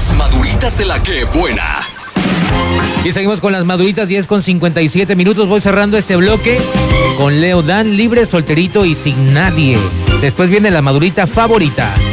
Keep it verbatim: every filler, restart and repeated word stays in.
Las maduritas de la que buena. Y seguimos con las maduritas, diez con cincuenta y siete minutos. Voy cerrando este bloque con Leo Dan, libre, solterito y sin nadie. Después viene la madurita favorita.